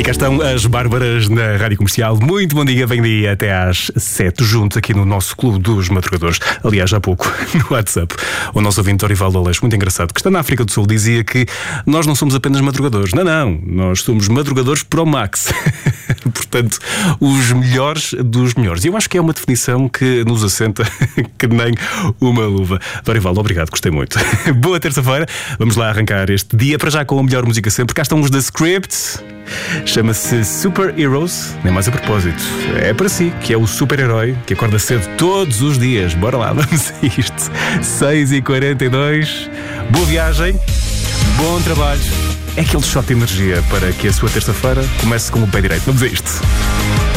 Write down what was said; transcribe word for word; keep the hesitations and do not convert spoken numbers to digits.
E cá estão as Bárbaras na Rádio Comercial. Muito bom dia, bem dia até às sete, juntos aqui no nosso Clube dos Madrugadores. Aliás, há pouco, no WhatsApp, o nosso ouvinte Orivaldo Aleixo, muito engraçado, que está na África do Sul, dizia que nós não somos apenas madrugadores. Não, não, nós somos madrugadores pro max. Portanto, os melhores dos melhores. E eu acho que é uma definição que nos assenta que nem uma luva. Orivaldo, obrigado, gostei muito. Boa terça-feira, vamos lá arrancar este dia, para já com a melhor música sempre. Cá estão os da Script. Chama-se Super Heroes, nem mais a propósito. É para si, que é o super-herói que acorda cedo todos os dias. Bora lá, vamos a isto. seis e quarenta e dois. Boa viagem, bom trabalho. É aquele shot de energia para que a sua terça-feira comece com o pé direito. Vamos a isto.